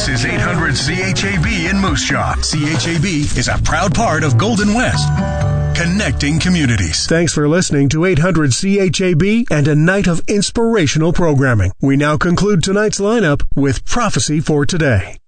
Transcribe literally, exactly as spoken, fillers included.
This is eight hundred C H A B in Moose Jaw. C H A B is a proud part of Golden West, connecting communities. Thanks for listening to eight hundred C H A B and a night of inspirational programming. We now conclude tonight's lineup with Prophecy for Today.